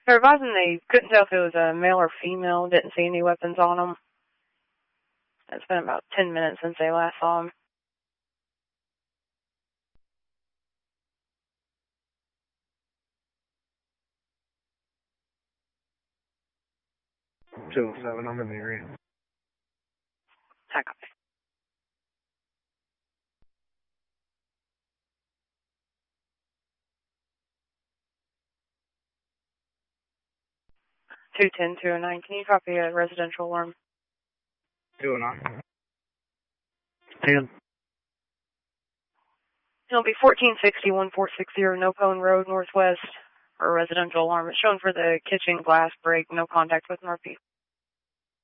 They're advising they couldn't tell if it was a male or female, didn't see any weapons on them. It's been about 10 minutes since they last saw him. 207, I'm in the area. Copy. (210, 209). Can you copy a residential alarm? 209. 10. It'll be 1460, 1460, Nopone Road, Northwest, for a residential alarm. It's shown for the kitchen glass break, no contact with Murphy.